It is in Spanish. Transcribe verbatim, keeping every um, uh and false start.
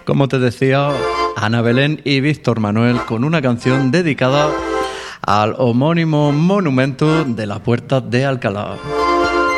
Como te decía, Ana Belén y Víctor Manuel con una canción dedicada al homónimo monumento de la Puerta de Alcalá.